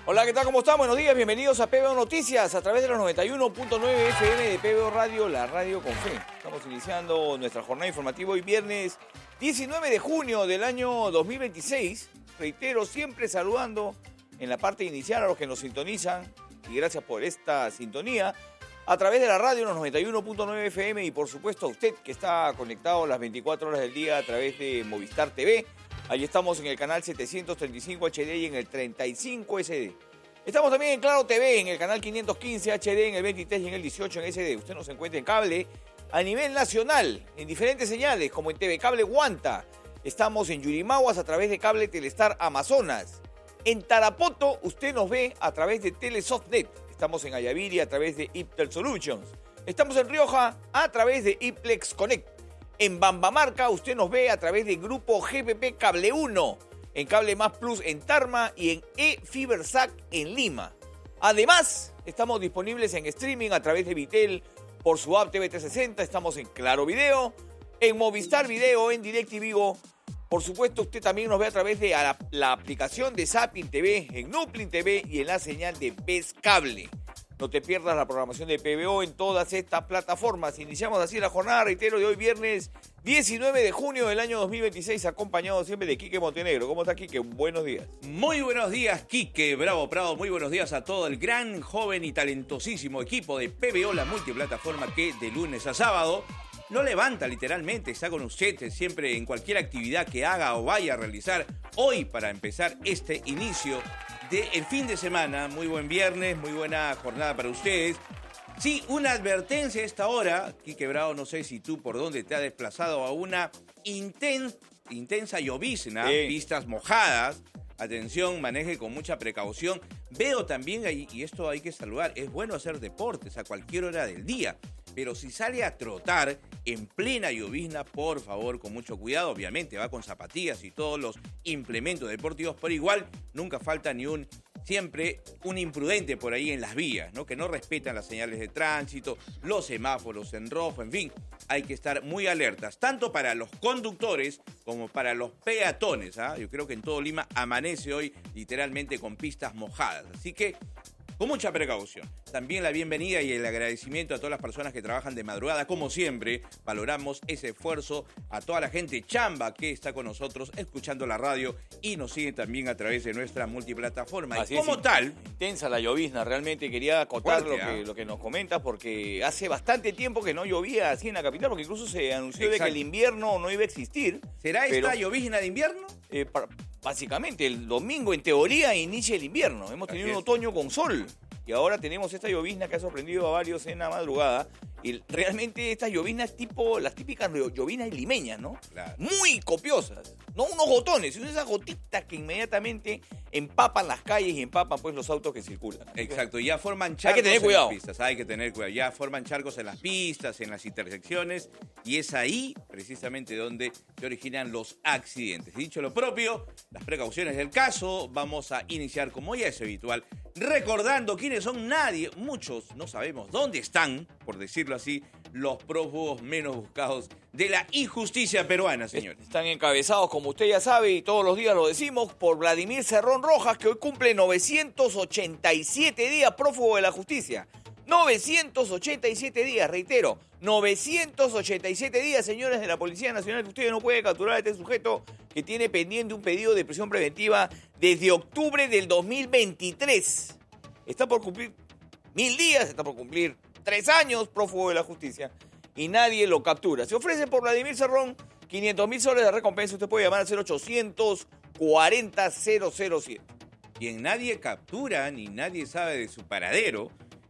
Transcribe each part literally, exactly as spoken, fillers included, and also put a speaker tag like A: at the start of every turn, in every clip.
A: Hola, ¿qué tal? ¿Cómo están? Buenos días, bienvenidos a P B O Noticias a través de los noventa y uno punto nueve F M de P B O Radio, la radio con fe. Estamos iniciando nuestra jornada informativa hoy viernes diecinueve de junio del año dos mil veintiséis. Reitero, siempre saludando en la parte inicial a los que nos sintonizan y gracias por esta sintonía a través de la radio, los noventa y uno punto nueve F M y por supuesto a usted que está conectado las veinticuatro horas del día a través de Movistar T V. Allí estamos en el canal setecientos treinta y cinco H D y en el treinta y cinco S D. Estamos también en Claro T V, en el canal quinientos quince H D, en el veintitrés y en el dieciocho en S D. Usted nos encuentra en cable a nivel nacional, en diferentes señales, como en T V Cable Guanta. Estamos en Yurimaguas a través de Cable Telestar Amazonas. En Tarapoto, usted nos ve a través de Telesoftnet. Estamos en Ayaviri a través de Iptel Solutions. Estamos en Rioja a través de Iplex Connect. En Bambamarca, usted nos ve a través de Grupo G P P Cable uno. En Cable Más Plus en Tarma y en eFibersac en Lima. Además, estamos disponibles en streaming a través de Vitel por su app T V trescientos sesenta. Estamos en Claro Video, en Movistar Video, en DirecTV. Por supuesto, usted también nos ve a través de la, la aplicación de Zapping T V, en Nuplin T V y en la señal de Best Cable. No te pierdas la programación de P B O en todas estas plataformas. Iniciamos así la jornada, reitero, de hoy viernes diecinueve de junio del año dos mil veintiséis, acompañado siempre de Quique Montenegro. ¿Cómo está, Quique? Buenos días.
B: Muy buenos días, Quique Bravo Prado. Muy buenos días a todo el gran, joven y talentosísimo equipo de P B O, la multiplataforma que de lunes a sábado lo levanta literalmente, está con usted siempre en cualquier actividad que haga o vaya a realizar hoy para empezar este inicio del fin de semana. Muy buen viernes, muy buena jornada para ustedes. Sí, una advertencia a esta hora, Quique Bravo, no sé si tú por dónde te has desplazado a una inten- intensa llovizna, sí. Pistas mojadas. Atención, maneje con mucha precaución. Veo también, ahí, y esto hay que saludar, es bueno hacer deportes a cualquier hora del día. Pero si sale a trotar en plena llovizna, por favor, con mucho cuidado. Obviamente va con zapatillas y todos los implementos deportivos, pero igual nunca falta ni un, siempre un imprudente por ahí en las vías, ¿no? Que no respetan las señales de tránsito, los semáforos en rojo, en fin. Hay que estar muy alertas, tanto para los conductores como para los peatones, ¿ah? Yo creo que en todo Lima amanece hoy literalmente con pistas mojadas. Así que con mucha precaución. También la bienvenida y el agradecimiento a todas las personas que trabajan de madrugada. Como siempre, valoramos ese esfuerzo a toda la gente chamba que está con nosotros escuchando la radio y nos sigue también a través de nuestra multiplataforma.
A: Así
B: y como
A: es,
B: tal...
A: intensa la llovizna, realmente quería acotar
B: Fuerte,
A: lo, que,
B: ¿eh?
A: lo que nos comentas porque hace bastante tiempo que no llovía así en la capital, porque incluso se anunció
B: Exacto.
A: de que el invierno no iba a existir.
B: ¿Será
A: pero,
B: esta llovizna de invierno?
A: Eh, para, básicamente, el domingo en teoría inicia el invierno. Hemos tenido un otoño con sol. Y ahora tenemos esta llovizna que ha sorprendido a varios en la madrugada. Y realmente estas lloviznas tipo, las típicas lloviznas limeñas, ¿no?
B: Claro.
A: Muy copiosas. No unos gotones, sino esas gotitas que inmediatamente empapan las calles y empapan pues los autos que circulan.
B: Exacto, ya forman charcos
A: hay que tener
B: en
A: cuidado.
B: las pistas. Hay que tener cuidado. Ya forman charcos en las pistas, en las intersecciones. Y es ahí precisamente donde se originan los accidentes. Dicho lo propio, las precauciones del caso, vamos a iniciar como ya es habitual, recordando quiénes son nadie, muchos no sabemos dónde están, por decirlo así, los prófugos menos buscados de la injusticia peruana, señores.
A: Están encabezados, como usted ya sabe, y todos los días lo decimos, por Vladimir Cerrón Rojas, que hoy cumple novecientos ochenta y siete días prófugo de la justicia. novecientos ochenta y siete días, reitero, novecientos ochenta y siete días, señores de la Policía Nacional. Ustedes no pueden capturar a este sujeto que tiene pendiente un pedido de prisión preventiva desde octubre del dos mil veintitrés. Está por cumplir mil días, está por cumplir tres años prófugo de la justicia y nadie lo captura. Se ofrece por Vladimir Cerrón quinientos mil soles de recompensa. Usted puede llamar al cero ochocientos cuarenta cero cero siete.
B: Quien nadie captura ni nadie sabe de su paradero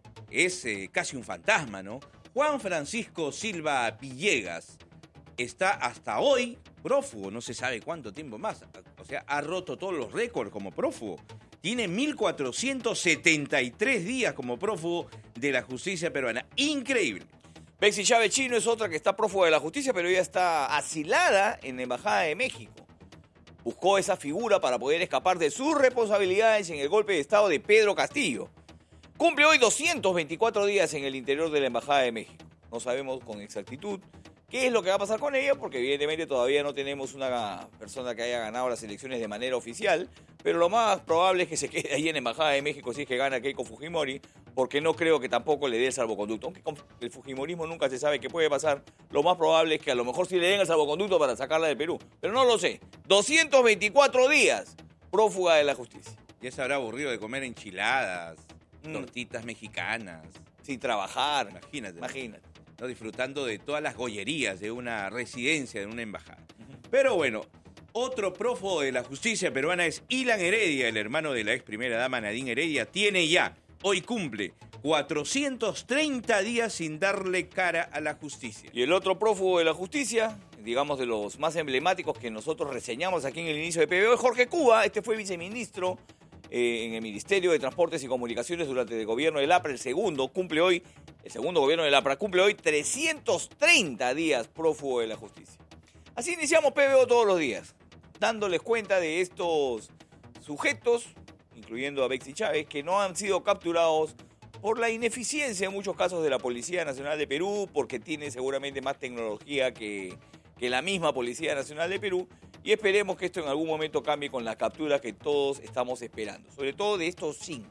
B: es eh, casi un fantasma, ¿no? Juan Francisco Silva Villegas está hasta hoy prófugo, no se sabe cuánto tiempo más. O sea, ha roto todos los récords como prófugo. Tiene mil cuatrocientos setenta y tres días como prófugo de la justicia peruana. Increíble.
A: Bexy Chávez Chino es otra que está prófuga de la justicia, pero ella está asilada en la Embajada de México. Buscó esa figura para poder escapar de sus responsabilidades en el golpe de Estado de Pedro Castillo. Cumple hoy doscientos veinticuatro días en el interior de la Embajada de México. No sabemos con exactitud ¿Qué es lo que va a pasar con ella? Porque evidentemente todavía no tenemos una persona que haya ganado las elecciones de manera oficial, pero lo más probable es que se quede ahí en la Embajada de México si es que gana Keiko Fujimori, porque no creo que tampoco le dé el salvoconducto. Aunque con el fujimorismo nunca se sabe qué puede pasar, lo más probable es que a lo mejor sí le den el salvoconducto para sacarla del Perú, pero no lo sé. doscientos veinticuatro días prófuga de la justicia.
B: Ya se habrá aburrido de comer enchiladas,
A: Mm.
B: tortitas mexicanas.
A: Sin trabajar.
B: Imagínate.
A: Imagínate.
B: ¿no? Disfrutando de todas las gollerías de una residencia, de una embajada. Uh-huh. Pero bueno, otro prófugo de la justicia peruana es Ilan Heredia, el hermano de la ex primera dama Nadine Heredia. Tiene ya, hoy cumple, cuatrocientos treinta días sin darle cara a la justicia.
A: Y el otro prófugo de la justicia, digamos de los más emblemáticos que nosotros reseñamos aquí en el inicio de P B O, es Jorge Cuba. Este fue viceministro eh, en el Ministerio de Transportes y Comunicaciones durante el gobierno del APRA. El segundo cumple hoy, el segundo gobierno del APRA cumple hoy trescientos treinta días prófugo de la justicia. Así iniciamos P B O todos los días, dándoles cuenta de estos sujetos, incluyendo a Bexy Chávez, que no han sido capturados por la ineficiencia en muchos casos de la Policía Nacional de Perú, porque tiene seguramente más tecnología que, que la misma Policía Nacional de Perú, y esperemos que esto en algún momento cambie con las capturas que todos estamos esperando, sobre todo de estos cinco,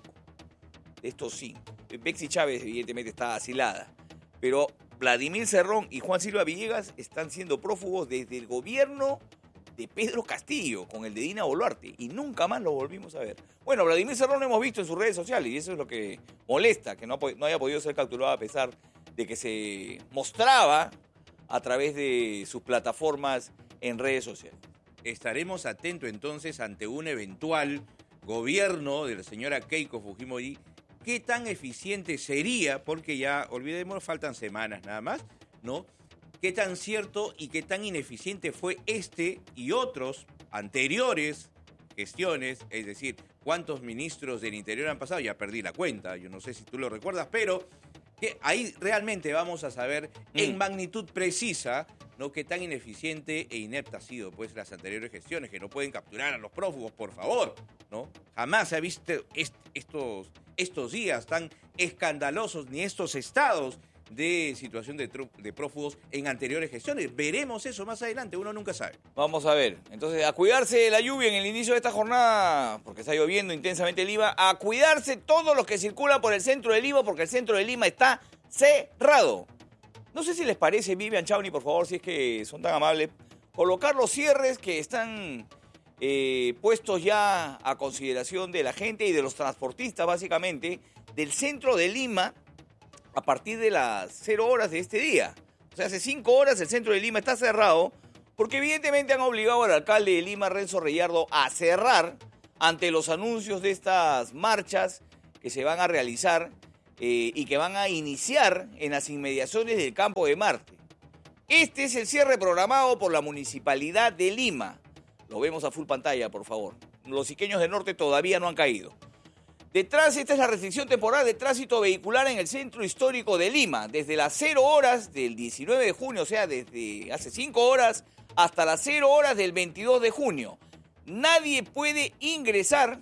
A: de estos cinco. Bexy Chávez evidentemente está asilada, pero Vladimir Cerrón y Juan Silva Villegas están siendo prófugos desde el gobierno de Pedro Castillo, con el de Dina Boluarte, y nunca más lo volvimos a ver. Bueno, Vladimir Cerrón lo hemos visto en sus redes sociales, y eso es lo que molesta, que no, no haya podido ser capturado a pesar de que se mostraba a través de sus plataformas en redes sociales.
B: Estaremos atentos entonces ante un eventual gobierno de la señora Keiko Fujimori. ¿Qué tan eficiente sería? Porque ya, olvidemos, faltan semanas nada más, ¿no? ¿Qué tan cierto y qué tan ineficiente fue este y otros anteriores gestiones? Es decir, ¿cuántos ministros del Interior han pasado? Ya perdí la cuenta, yo no sé si tú lo recuerdas, pero que ahí realmente vamos a saber mm. en magnitud precisa, ¿no? Qué tan ineficiente e inepta ha sido pues las anteriores gestiones, que no pueden capturar a los prófugos, por favor, ¿no? Jamás se ha visto est- estos, estos días tan escandalosos ni estos estados de situación de, tru- de prófugos en anteriores gestiones. Veremos eso más adelante, uno nunca sabe.
A: Vamos a ver. Entonces, a cuidarse de la lluvia en el inicio de esta jornada, porque está lloviendo intensamente en Lima, a cuidarse todos los que circulan por el centro de Lima, porque el centro de Lima está cerrado. No sé si les parece, Vivian Chauni, por favor, si es que son tan amables, colocar los cierres que están eh, puestos ya a consideración de la gente y de los transportistas, básicamente, del centro de Lima, a partir de las cero horas de este día. O sea, hace cinco horas el centro de Lima está cerrado porque evidentemente han obligado al alcalde de Lima, Renzo Reyardo, a cerrar ante los anuncios de estas marchas que se van a realizar eh, y que van a iniciar en las inmediaciones del Campo de Marte. Este es el cierre programado por la Municipalidad de Lima. Lo vemos a full pantalla, por favor. Los iqueños del norte todavía no han caído. Detrás, esta es la restricción temporal de tránsito vehicular en el centro histórico de Lima, desde las cero horas del diecinueve de junio, o sea, desde hace cinco horas, hasta las cero horas del veintidós de junio. Nadie puede ingresar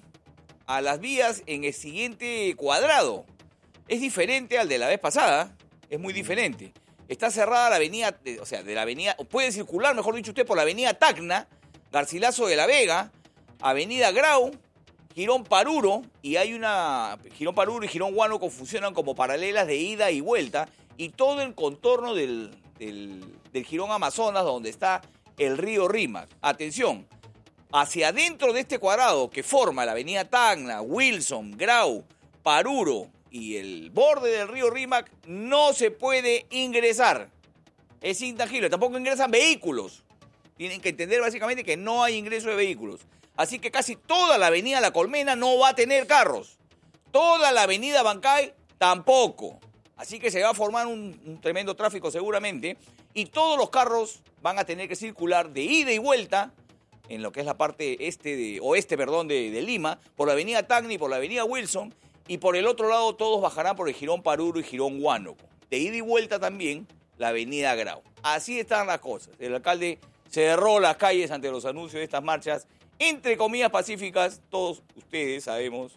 A: a las vías en el siguiente cuadrado. Es diferente al de la vez pasada, es muy diferente. Está cerrada la avenida, o sea, de la avenida, puede circular, mejor dicho usted, por la avenida Tacna, Garcilaso de la Vega, avenida Grau, Girón Paruro, y hay una... Girón Paruro y Girón Huánuco funcionan como paralelas de ida y vuelta, y todo el contorno del, del, del Girón Amazonas, donde está el río Rímac. Atención, hacia adentro de este cuadrado que forma la avenida Tacna, Wilson, Grau, Paruro y el borde del río Rímac, no se puede ingresar. Es intangible, tampoco ingresan vehículos. Tienen que entender básicamente que no hay ingreso de vehículos. Así que casi toda la avenida La Colmena no va a tener carros. Toda la avenida Bancay tampoco. Así que se va a formar un, un tremendo tráfico seguramente. Y todos los carros van a tener que circular de ida y vuelta en lo que es la parte este de, oeste perdón, de, de Lima, por la avenida Tacna y por la avenida Wilson. Y por el otro lado todos bajarán por el Girón Paruro y Girón Huánuco. De ida y vuelta también la avenida Grau. Así están las cosas. El alcalde cerró las calles ante los anuncios de estas marchas, entre comillas pacíficas. Todos ustedes sabemos,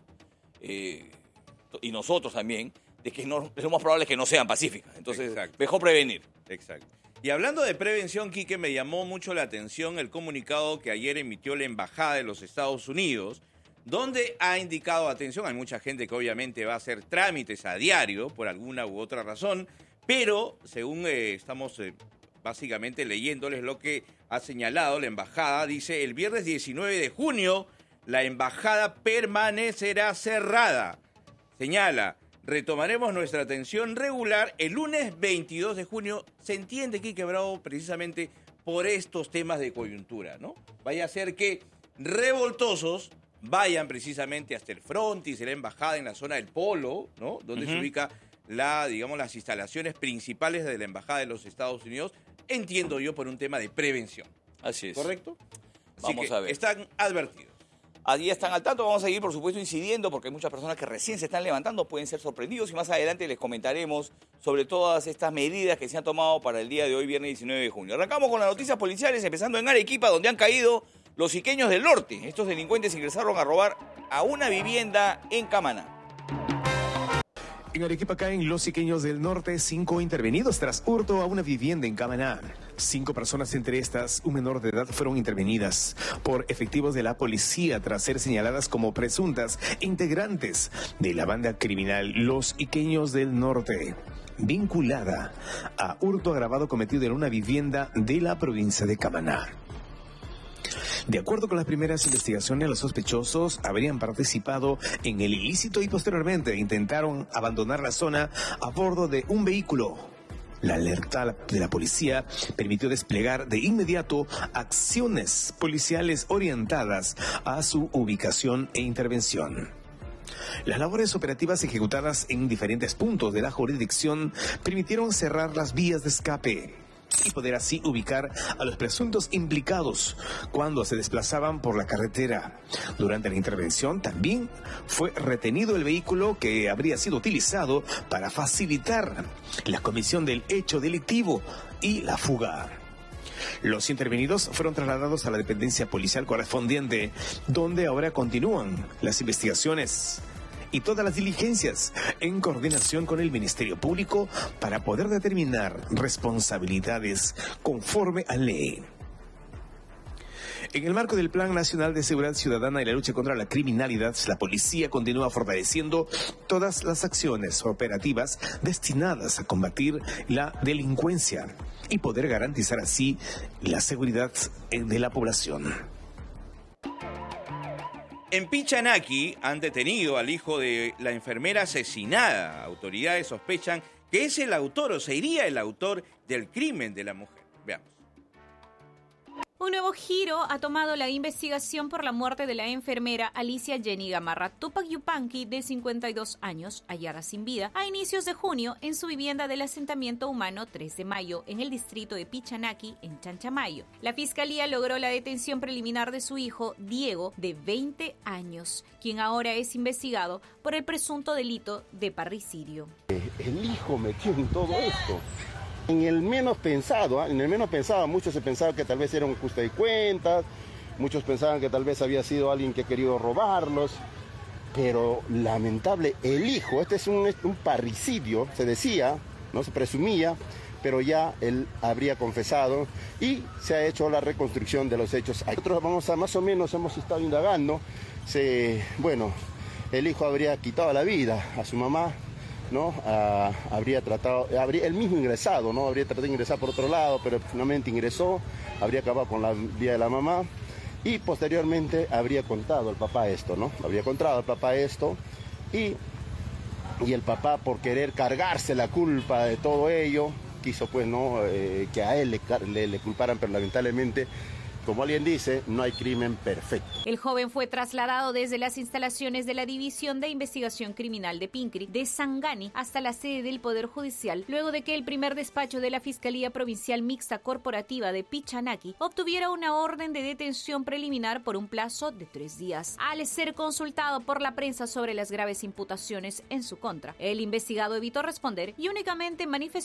A: eh, y nosotros también, de que no, lo más probable es que no sean pacíficas. Entonces,
B: exacto.
A: Mejor prevenir.
B: Exacto. Y hablando de prevención, Quique, me llamó mucho la atención el comunicado que ayer emitió la Embajada de los Estados Unidos, donde ha indicado, atención, hay mucha gente que obviamente va a hacer trámites a diario por alguna u otra razón, pero según eh, estamos eh, básicamente leyéndoles lo que ha señalado la Embajada, dice, el viernes diecinueve de junio la Embajada permanecerá cerrada. Señala, retomaremos nuestra atención regular el lunes veintidós de junio. Se entiende, Quique Bravo, precisamente por estos temas de coyuntura, ¿no? Vaya a ser que revoltosos vayan precisamente hasta el frontis de la embajada en la zona del Polo, ¿no? Donde uh-huh. se ubica la, digamos, las instalaciones principales de la Embajada de los Estados Unidos, entiendo yo, por un tema de prevención.
A: Así es.
B: ¿Correcto? Así
A: Vamos
B: que
A: a ver.
B: Están advertidos.
A: Allí están al tanto, vamos a seguir por supuesto incidiendo porque hay muchas personas que recién se están levantando, pueden ser sorprendidos y más adelante les comentaremos sobre todas estas medidas que se han tomado para el día de hoy, viernes diecinueve de junio. Arrancamos con las noticias policiales, empezando en Arequipa, donde han caído los iqueños del norte. Estos delincuentes ingresaron a robar a una vivienda en Camaná.
C: En Arequipa caen los iqueños del norte, cinco intervenidos tras hurto a una vivienda en Camaná. Cinco personas, entre estas un menor de edad, fueron intervenidas por efectivos de la policía tras ser señaladas como presuntas integrantes de la banda criminal Los Iqueños del Norte, vinculada a hurto agravado cometido en una vivienda de la provincia de Camaná. De acuerdo con las primeras investigaciones, los sospechosos habrían participado en el ilícito y posteriormente intentaron abandonar la zona a bordo de un vehículo. La alerta de la policía permitió desplegar de inmediato acciones policiales orientadas a su ubicación e intervención. Las labores operativas ejecutadas en diferentes puntos de la jurisdicción permitieron cerrar las vías de escape y poder así ubicar a los presuntos implicados cuando se desplazaban por la carretera. Durante la intervención también fue retenido el vehículo que habría sido utilizado para facilitar la comisión del hecho delictivo y la fuga. Los intervenidos fueron trasladados a la dependencia policial correspondiente, donde ahora continúan las investigaciones y todas las diligencias en coordinación con el Ministerio Público para poder determinar responsabilidades conforme a ley. En el marco del Plan Nacional de Seguridad Ciudadana y la lucha contra la criminalidad, la policía continúa fortaleciendo todas las acciones operativas destinadas a combatir la delincuencia y poder garantizar así la seguridad de la población.
B: En Pichanaki han detenido al hijo de la enfermera asesinada. Autoridades sospechan que es el autor o sería el autor del crimen de la mujer. Veamos.
D: Un nuevo giro ha tomado la investigación por la muerte de la enfermera Alicia Jenny Gamarra Tupac Yupanqui, de cincuenta y dos años, hallada sin vida a inicios de junio en su vivienda del asentamiento humano tres de mayo, en el distrito de Pichanaki, en Chanchamayo. La fiscalía logró la detención preliminar de su hijo, Diego, de veinte años, quien ahora es investigado por el presunto delito de parricidio.
E: El hijo metió en todo esto. En el menos pensado, ¿eh? en el menos pensado, muchos se pensaban que tal vez era un ajuste de cuentas, muchos pensaban que tal vez había sido alguien que ha querido robarlos, pero lamentable, el hijo, este es un, un parricidio, se decía, no se presumía, pero ya él habría confesado y se ha hecho la reconstrucción de los hechos. Nosotros vamos a, más o menos hemos estado indagando, se, bueno, el hijo habría quitado la vida a su mamá, ¿no? Ah, habría tratado, habría él mismo ingresado, ¿no? Habría tratado de ingresar por otro lado, pero finalmente ingresó, habría acabado con la vida de la mamá y posteriormente habría contado al papá esto, ¿no? Habría contado al papá esto y, y el papá, por querer cargarse la culpa de todo ello, quiso pues, ¿no? Eh, que a él le, le, le culparan, pero lamentablemente, como alguien dice, no hay crimen perfecto.
D: El joven fue trasladado desde las instalaciones de la División de Investigación Criminal de Pincri, de Sangani, hasta la sede del Poder Judicial, luego de que el primer despacho de la Fiscalía Provincial Mixta Corporativa de Pichanaki obtuviera una orden de detención preliminar por un plazo de tres días. Al ser consultado por la prensa sobre las graves imputaciones en su contra, el investigado evitó responder y únicamente manifestó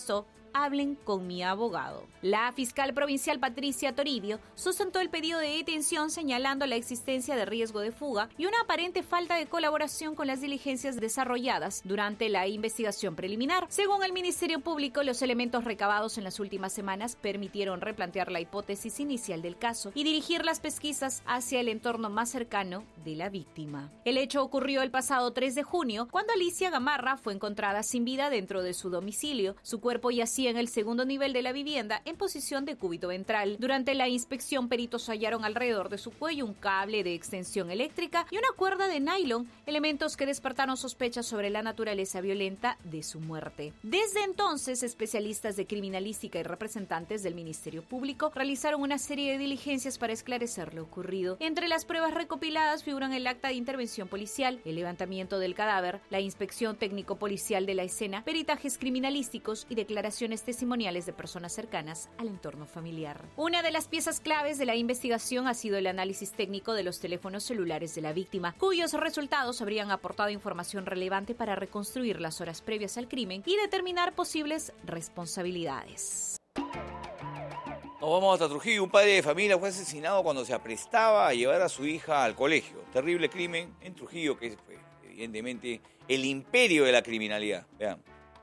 D: hablen con mi abogado. La fiscal provincial Patricia Toribio sustentó el pedido de detención señalando la existencia de riesgo de fuga y una aparente falta de colaboración con las diligencias desarrolladas durante la investigación preliminar. Según el Ministerio Público, los elementos recabados en las últimas semanas permitieron replantear la hipótesis inicial del caso y dirigir las pesquisas hacia el entorno más cercano de la víctima. El hecho ocurrió el pasado tres de junio, cuando Alicia Gamarra fue encontrada sin vida dentro de su domicilio. Su cuerpo yacía en el segundo nivel de la vivienda en posición de cúbito ventral. Durante la inspección, peritos hallaron alrededor de su cuello un cable de extensión eléctrica y una cuerda de nylon, elementos que despertaron sospechas sobre la naturaleza violenta de su muerte. Desde entonces, especialistas de criminalística y representantes del Ministerio Público realizaron una serie de diligencias para esclarecer lo ocurrido. Entre las pruebas recopiladas figuran el acta de intervención policial, el levantamiento del cadáver, la inspección técnico-policial de la escena, peritajes criminalísticos y declaraciones testimoniales de personas cercanas al entorno familiar. Una de las piezas claves de la investigación ha sido el análisis técnico de los teléfonos celulares de la víctima, cuyos resultados habrían aportado información relevante para reconstruir las horas previas al crimen y determinar posibles responsabilidades.
A: Nos vamos hasta Trujillo. Un padre de familia fue asesinado cuando se aprestaba a llevar a su hija al colegio. Terrible crimen en Trujillo, que es pues, evidentemente el imperio de la criminalidad. Vean.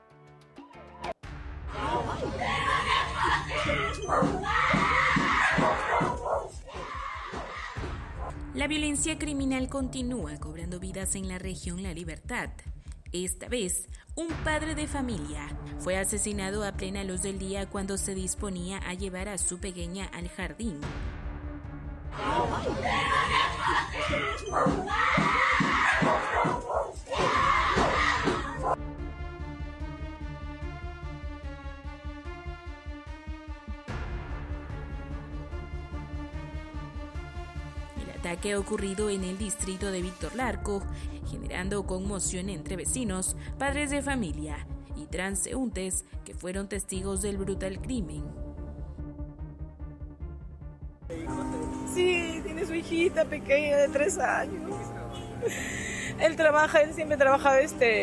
F: La violencia criminal continúa cobrando vidas en la región La Libertad. Esta vez, un padre de familia fue asesinado a plena luz del día cuando se disponía a llevar a su pequeña al jardín. El ataque ocurrido en el distrito de Víctor Larco, generando conmoción entre vecinos, padres de familia y transeúntes que fueron testigos del brutal crimen.
G: Sí, tiene su hijita pequeña de tres años. Él trabaja, él siempre trabaja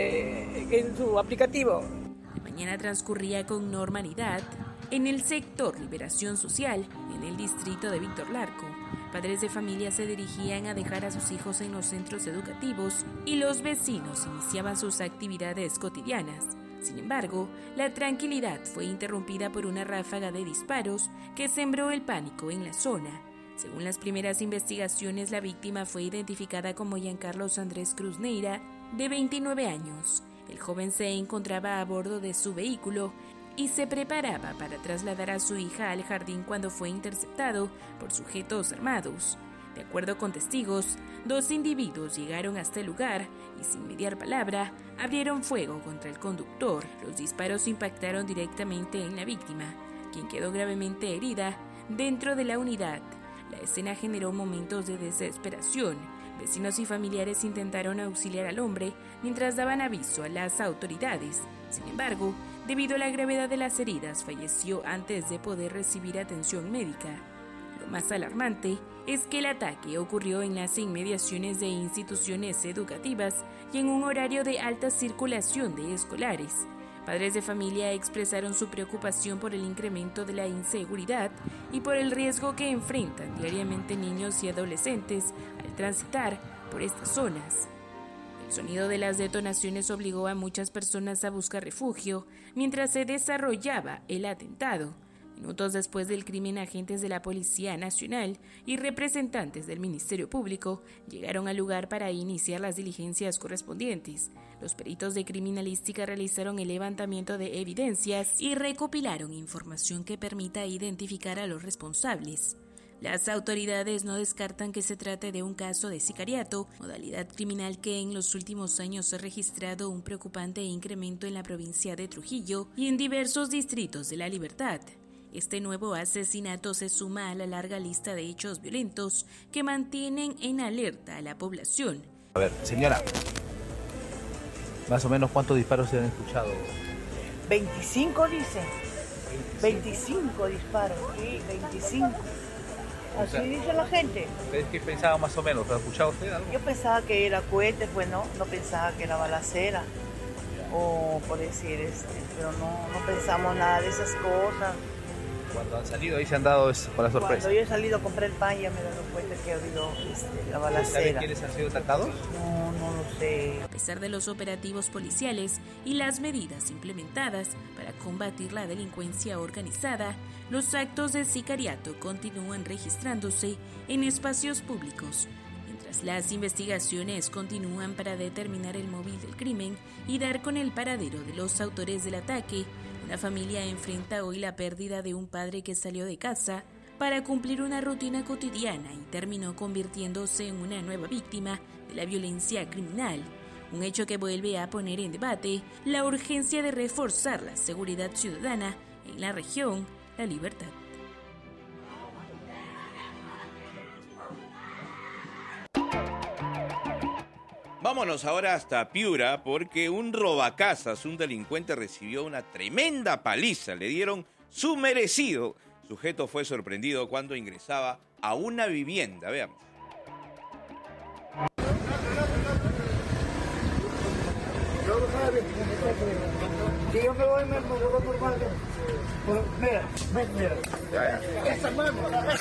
G: este, en su aplicativo.
F: La mañana transcurría con normalidad en el sector Liberación Social, en el distrito de Víctor Larco. Padres de familia se dirigían a dejar a sus hijos en los centros educativos y los vecinos iniciaban sus actividades cotidianas. Sin embargo, la tranquilidad fue interrumpida por una ráfaga de disparos que sembró el pánico en la zona. Según las primeras investigaciones, la víctima fue identificada como Giancarlos Andrés Cruz Neira, de veintinueve años. El joven se encontraba a bordo de su vehículo y se preparaba para trasladar a su hija al jardín cuando fue interceptado por sujetos armados. De acuerdo con testigos, dos individuos llegaron hasta el lugar y sin mediar palabra abrieron fuego contra el conductor. Los disparos impactaron directamente en la víctima, quien quedó gravemente herida dentro de la unidad. La escena generó momentos de desesperación. Vecinos y familiares intentaron auxiliar al hombre mientras daban aviso a las autoridades. Sin embargo, debido a la gravedad de las heridas, falleció antes de poder recibir atención médica. Lo más alarmante es que el ataque ocurrió en las inmediaciones de instituciones educativas y en un horario de alta circulación de escolares. Padres de familia expresaron su preocupación por el incremento de la inseguridad y por el riesgo que enfrentan diariamente niños y adolescentes al transitar por estas zonas. El sonido de las detonaciones obligó a muchas personas a buscar refugio mientras se desarrollaba el atentado. Minutos después del crimen, agentes de la Policía Nacional y representantes del Ministerio Público llegaron al lugar para iniciar las diligencias correspondientes. Los peritos de criminalística realizaron el levantamiento de evidencias y recopilaron información que permita identificar a los responsables. Las autoridades no descartan que se trate de un caso de sicariato, modalidad criminal que en los últimos años ha registrado un preocupante incremento en la provincia de Trujillo y en diversos distritos de La Libertad. Este nuevo asesinato se suma a la larga lista de hechos violentos que mantienen en alerta a la población.
H: A ver, señora, más o menos ¿cuántos disparos se han escuchado?
G: veinticinco dicen. veinticinco disparos, sí, veinticinco. Así o sea, dice la gente.
H: ¿Ustedes qué pensaban más o menos? ¿Ha escuchado usted algo?
G: Yo pensaba que era cohete, pues no, no pensaba que era balacera. o por decir, este, pero no, no pensamos nada de esas cosas.
H: Cuando han salido ahí se han dado eso por la sorpresa.
G: Cuando yo he salido a comprar el pan ya me he dado cuenta que ha habido este, la balacera.
H: ¿Saben quiénes han sido atacados?
G: No, no lo sé.
F: A pesar de los operativos policiales y las medidas implementadas para combatir la delincuencia organizada, los actos de sicariato continúan registrándose en espacios públicos. Mientras las investigaciones continúan para determinar el móvil del crimen y dar con el paradero de los autores del ataque, una familia enfrenta hoy la pérdida de un padre que salió de casa para cumplir una rutina cotidiana y terminó convirtiéndose en una nueva víctima de la violencia criminal. Un hecho que vuelve a poner en debate la urgencia de reforzar la seguridad ciudadana en la región La Libertad.
B: Vámonos ahora hasta Piura porque un robacasas, un delincuente recibió una tremenda paliza. Le dieron su merecido. El sujeto fue sorprendido cuando ingresaba a una vivienda. Veamos.
G: Si yo me voy, me voy normal. Mira, mira. Esa mano.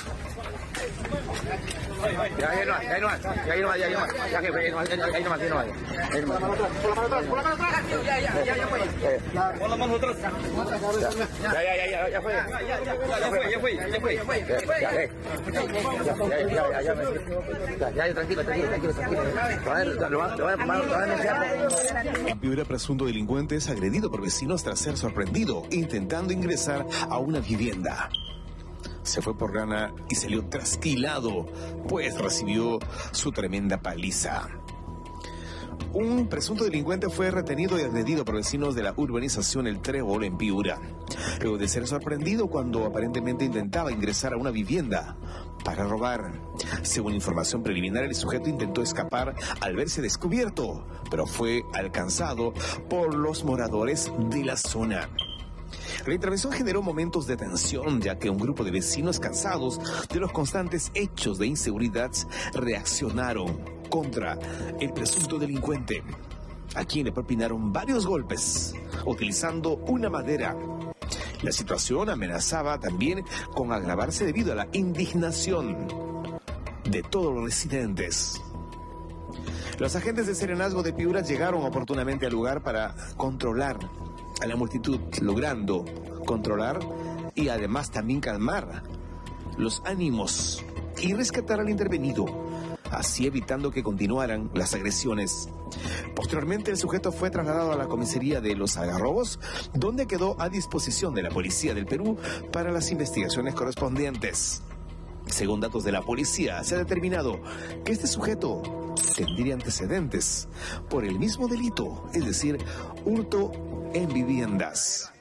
I: Ya, ahí no, ahí no, ahí no, ahí no, ya jefe, ahí no, ahí no, ahí no, ahí no, ahí no. Por la mano atrás, por la mano atrás, ya, ya, ya, ya fue. Por la mano atrás. Ya, ya, ya, ya, ya fue. Ya, ya, ya fue, ya fue, ya fue, ya fue. Ya, ya, ya, ya, ya, ya, tranquilo, tranquilo, tranquilo, tranquilo. A ver, lo va, lo va, lo va a anunciar.
C: En Piura, presunto delincuente es agredido por vecinos tras ser sorprendido intentando ingresar a una vivienda. Se fue por gana y salió trasquilado, pues recibió su tremenda paliza. Un presunto delincuente fue retenido y agredido por vecinos de la urbanización El Trébol en Piura, luego de ser sorprendido cuando aparentemente intentaba ingresar a una vivienda para robar. Según información preliminar, el sujeto intentó escapar al verse descubierto, pero fue alcanzado por los moradores de la zona. La intervención generó momentos de tensión, ya que un grupo de vecinos cansados de los constantes hechos de inseguridad reaccionaron contra el presunto delincuente, a quien le propinaron varios golpes, utilizando una madera. La situación amenazaba también con agravarse debido a la indignación de todos los residentes. Los agentes de Serenazgo de Piura llegaron oportunamente al lugar para controlar a la multitud, logrando controlar y además también calmar los ánimos y rescatar al intervenido, así evitando que continuaran las agresiones. Posteriormente, el sujeto fue trasladado a la comisaría de Los Algarrobos, donde quedó a disposición de la Policía del Perú para las investigaciones correspondientes. Según datos de la policía, se ha determinado que este sujeto tendría antecedentes por el mismo delito, es decir, hurto en viviendas.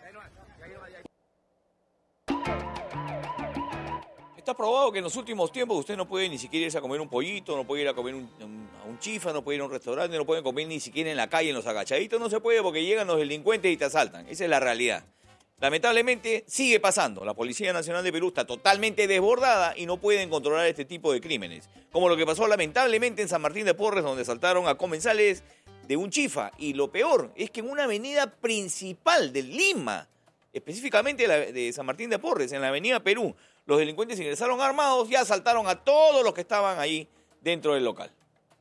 A: Está probado que en los últimos tiempos usted no puede ni siquiera irse a comer un pollito, no puede ir a comer un, un, a un chifa, no puede ir a un restaurante, no puede comer ni siquiera en la calle, en los agachaditos, no se puede porque llegan los delincuentes y te asaltan. Esa es la realidad. Lamentablemente sigue pasando. La Policía Nacional de Perú está totalmente desbordada y no pueden controlar este tipo de crímenes. Como lo que pasó lamentablemente en San Martín de Porres, donde asaltaron a comensales de un chifa. Y lo peor es que en una avenida principal de Lima, específicamente la de San Martín de Porres, en la avenida Perú, los delincuentes ingresaron armados y asaltaron a todos los que estaban ahí dentro del local.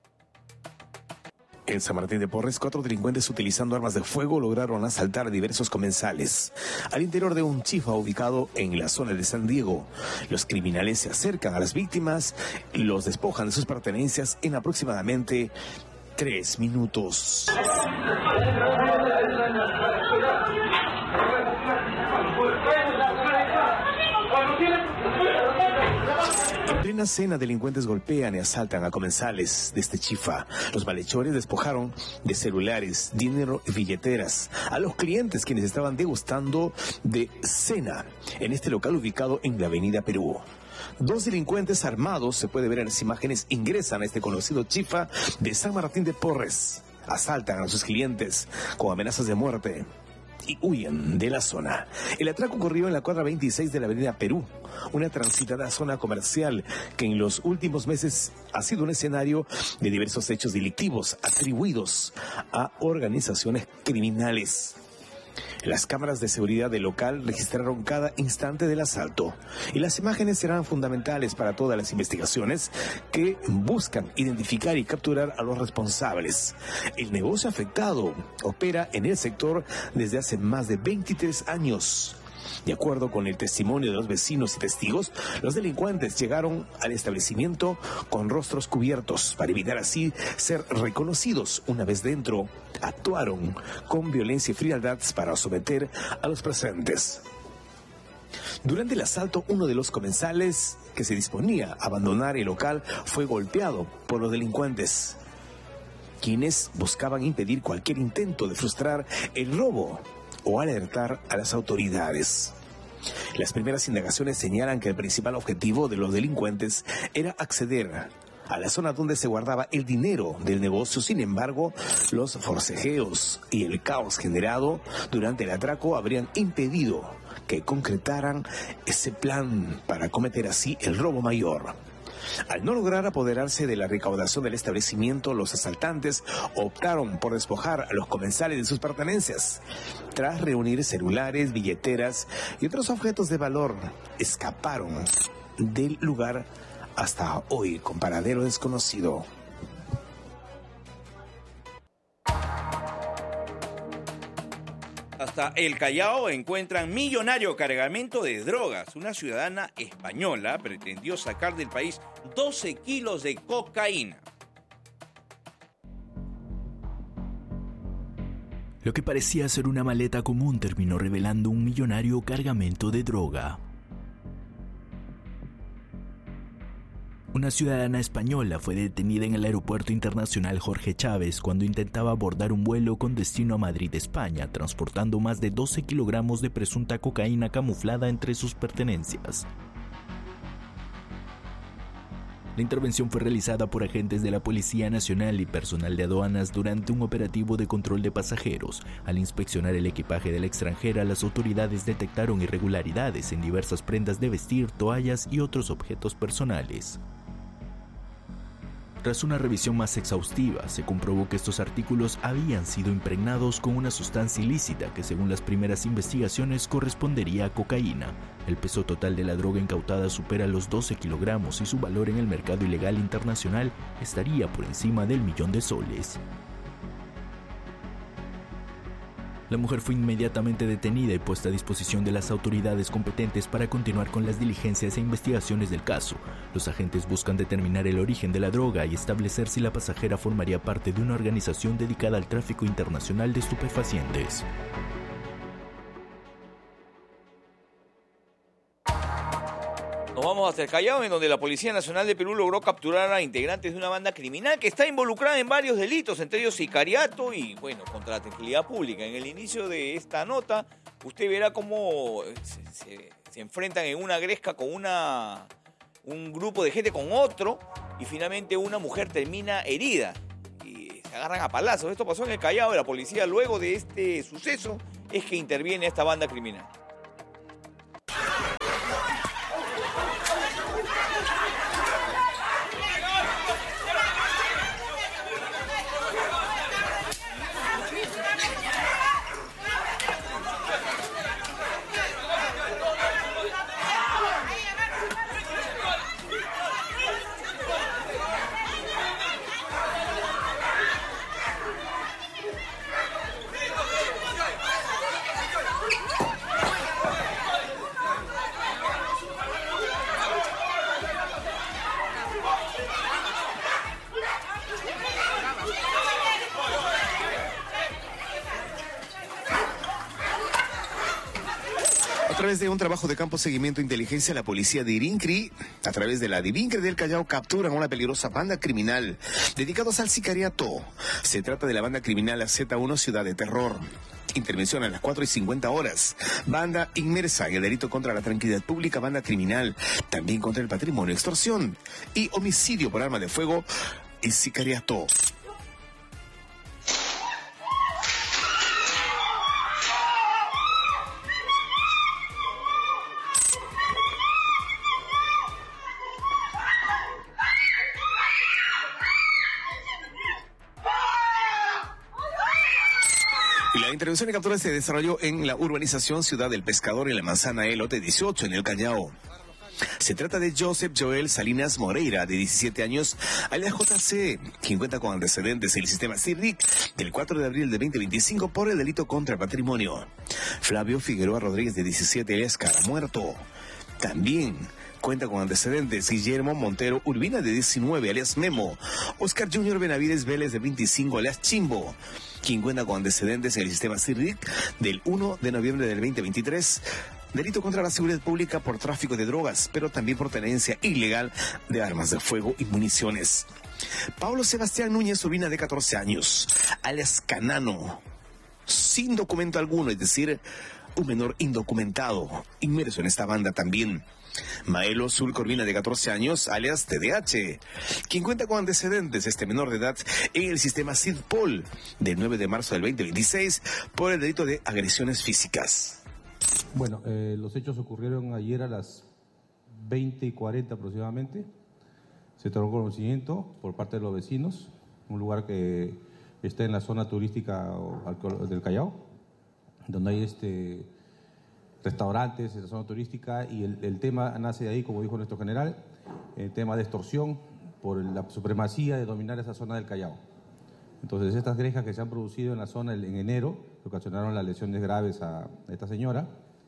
C: En San Martín de Porres, cuatro delincuentes utilizando armas de fuego lograron asaltar a diversos comensales al interior de un chifa ubicado en la zona de San Diego. Los criminales se acercan a las víctimas y los despojan de sus pertenencias en aproximadamente tres minutos. En plena cena, delincuentes golpean y asaltan a comensales de este chifa. Los malhechores despojaron de celulares, dinero y billeteras a los clientes quienes estaban degustando de cena en este local ubicado en la avenida Perú. Dos delincuentes armados, se puede ver en las imágenes, ingresan a este conocido chifa de San Martín de Porres. Asaltan a sus clientes con amenazas de muerte y huyen de la zona. El atraco ocurrió en la cuadra veintiséis de la avenida Perú, una transitada zona comercial que en los últimos meses ha sido un escenario de diversos hechos delictivos atribuidos a organizaciones criminales. Las cámaras de seguridad del local registraron cada instante del asalto y las imágenes serán fundamentales para todas las investigaciones que buscan identificar y capturar a los responsables. El negocio afectado opera en el sector desde hace más de veintitrés años. De acuerdo con el testimonio de los vecinos y testigos, los delincuentes llegaron al establecimiento con rostros cubiertos para evitar así ser reconocidos. Una vez dentro, actuaron con violencia y frialdad para someter a los presentes. Durante el asalto, uno de los comensales que se disponía a abandonar el local fue golpeado por los delincuentes, quienes buscaban impedir cualquier intento de frustrar el robo o alertar a las autoridades. Las primeras indagaciones señalan que el principal objetivo de los delincuentes era acceder a la zona donde se guardaba el dinero del negocio. Sin embargo, los forcejeos y el caos generado durante el atraco habrían impedido que concretaran ese plan para cometer así el robo mayor. Al no lograr apoderarse de la recaudación del establecimiento, los asaltantes optaron por despojar a los comensales de sus pertenencias. Tras reunir celulares, billeteras y otros objetos de valor, escaparon del lugar hasta hoy con paradero desconocido.
B: Hasta el Callao encuentran millonario cargamento de drogas. Una ciudadana española pretendió sacar del país doce kilos de cocaína.
J: Lo que parecía ser una maleta común terminó revelando un millonario cargamento de droga. Una ciudadana española fue detenida en el aeropuerto internacional Jorge Chávez cuando intentaba abordar un vuelo con destino a Madrid, España, transportando más de doce kilogramos de presunta cocaína camuflada entre sus pertenencias. La intervención fue realizada por agentes de la Policía Nacional y personal de aduanas durante un operativo de control de pasajeros. Al inspeccionar el equipaje de la extranjera, las autoridades detectaron irregularidades en diversas prendas de vestir, toallas y otros objetos personales. Tras una revisión más exhaustiva, se comprobó que estos artículos habían sido impregnados con una sustancia ilícita que, según las primeras investigaciones, correspondería a cocaína. El peso total de la droga incautada supera los doce kilogramos y su valor en el mercado ilegal internacional estaría por encima del millón de soles. La mujer fue inmediatamente detenida y puesta a disposición de las autoridades competentes para continuar con las diligencias e investigaciones del caso. Los agentes buscan determinar el origen de la droga y establecer si la pasajera formaría parte de una organización dedicada al tráfico internacional de estupefacientes.
A: Nos vamos hasta el Callao, en donde la Policía Nacional de Perú logró capturar a integrantes de una banda criminal que está involucrada en varios delitos, entre ellos sicariato y, bueno, contra la tranquilidad pública. En el inicio de esta nota, usted verá cómo se, se, se enfrentan en una gresca con una, un grupo de gente con otro y finalmente una mujer termina herida y se agarran a palazos. Esto pasó en el Callao y la policía, luego de este suceso, es que interviene esta banda criminal.
C: A través de un trabajo de campo seguimiento e inteligencia, la policía de Irincri, a través de la Divincre del Callao, capturan a una peligrosa banda criminal dedicados al sicariato. Se trata de la banda criminal Z uno Ciudad de Terror. Intervención a las cuatro y cincuenta horas. Banda inmersa en el delito contra la tranquilidad pública, banda criminal, también contra el patrimonio, extorsión y homicidio por arma de fuego y sicariato. La intervención de captura se desarrolló en la urbanización Ciudad del Pescador en la manzana Elote dieciocho en el Callao. Se trata de Joseph Joel Salinas Moreira, de diecisiete años, alias J C, quien cuenta con antecedentes en el sistema C I R I C del cuatro de abril de veinte veinticinco por el delito contra el patrimonio. Flavio Figueroa Rodríguez, de diecisiete, alias Cara Muerto. También cuenta con antecedentes Guillermo Montero Urbina, de diecinueve, alias Memo. Oscar Junior Benavides Vélez, de veinticinco, alias Chimbo, quien cuenta con antecedentes en el sistema C I R I C del uno de noviembre del veinte veintitrés. Delito contra la seguridad pública por tráfico de drogas, pero también por tenencia ilegal de armas de fuego y municiones. Pablo Sebastián Núñez Urbina, de catorce años, alias Canano, sin documento alguno, es decir, un menor indocumentado, inmerso en esta banda también. Maelo Zulco Urbina, de catorce años, alias T D H, quien cuenta con antecedentes, este menor de edad, en el sistema CIDPOL del nueve de marzo del veinte veintiséis por el delito de agresiones físicas.
K: Bueno, eh, los hechos ocurrieron ayer a las veinte y cuarenta aproximadamente. Se tomó conocimiento por parte de los vecinos, un lugar que está en la zona turística del Callao, donde hay este restaurantes en la zona turística, y el, el tema nace de ahí, como dijo nuestro general, el tema de extorsión por la supremacía de dominar esa zona del Callao. Entonces, estas granjas que se han producido en la zona en enero, que ocasionaron las lesiones graves a esta señora,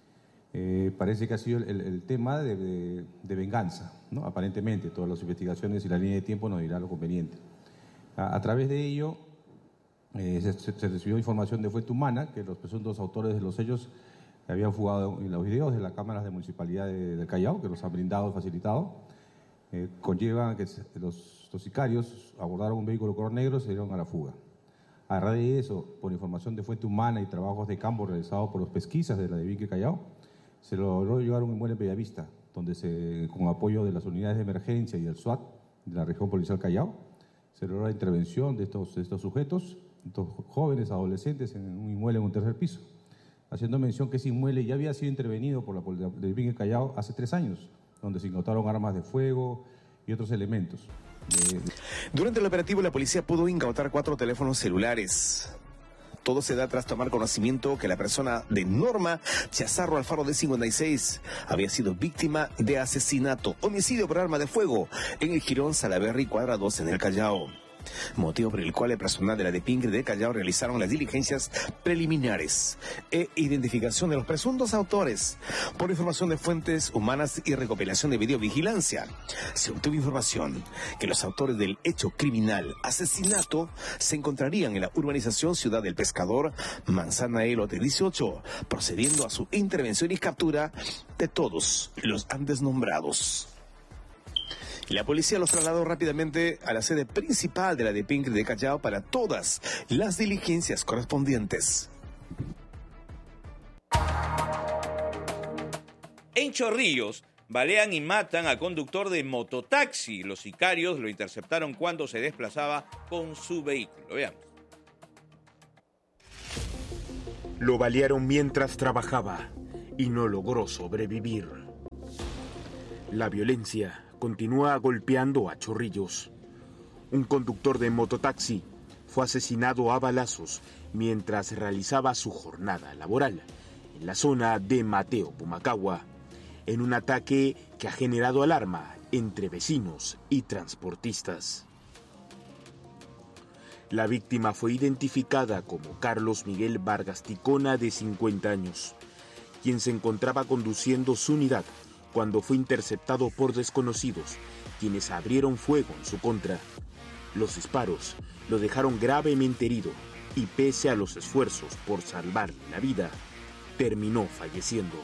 K: eh, parece que ha sido el, el tema de, de, de venganza, ¿no? Aparentemente, todas las investigaciones y la línea de tiempo nos dirá lo conveniente. A, a través de ello, eh, se, se recibió información de fuente humana que los presuntos autores de los hechos habían fugado en los videos de las cámaras de municipalidad de, del Callao, que nos han brindado y facilitado. Eh, conllevan que los, los sicarios abordaron un vehículo color negro y se dieron a la fuga. A raíz de eso, por información de fuente humana y trabajos de campo realizados por los pesquisas de la de Vinque Callao, se logró llegar a un inmueble en Bellavista, donde se, con apoyo de las unidades de emergencia y del SWAT de la región policial Callao, se logró la intervención de estos, de estos sujetos, estos jóvenes, adolescentes, en un inmueble en un tercer piso, haciendo mención que ese inmueble ya había sido intervenido por la policía de Vinque Callao hace tres años, donde se incautaron armas de fuego y otros elementos. De...
C: Durante el operativo, la policía pudo incautar cuatro teléfonos celulares. Todo se da tras tomar conocimiento que la persona de Norma Chazarro Alfaro, de cincuenta y seis, había sido víctima de asesinato, homicidio por arma de fuego, en el Jirón Salaberry, cuadra dos, en el Callao. Motivo por el cual el personal de la DEPINCRE de Callao realizaron las diligencias preliminares e identificación de los presuntos autores. Por información de fuentes humanas y recopilación de videovigilancia, se obtuvo información que los autores del hecho criminal asesinato se encontrarían en la urbanización Ciudad del Pescador, manzana Elote dieciocho, procediendo a su intervención y captura de todos los antes nombrados. La policía los trasladó rápidamente a la sede principal de la DEPINCRE de Callao para todas las diligencias correspondientes.
B: En Chorrillos, balean y matan a conductor de mototaxi. Los sicarios lo interceptaron cuando se desplazaba con su vehículo. Veamos.
L: Lo balearon mientras trabajaba y no logró sobrevivir. La violencia continúa golpeando a Chorrillos. Un conductor de mototaxi fue asesinado a balazos mientras realizaba su jornada laboral en la zona de Mateo Pumacagua, en un ataque que ha generado alarma entre vecinos y transportistas. La víctima fue identificada como Carlos Miguel Vargas Ticona, de cincuenta años, quien se encontraba conduciendo su unidad cuando fue interceptado por desconocidos, quienes abrieron fuego en su contra. Los disparos lo dejaron gravemente herido y, pese a los esfuerzos por salvarle la vida, terminó falleciendo.